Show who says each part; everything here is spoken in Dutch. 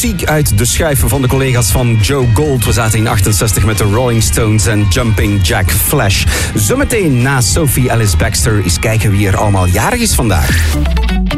Speaker 1: muziek uit de schuiven van de collega's van Joe Gold. We zaten in 68 met de Rolling Stones en Jumping Jack Flash. Zometeen na Sophie Ellis-Bextor eens kijken wie er allemaal jarig is vandaag.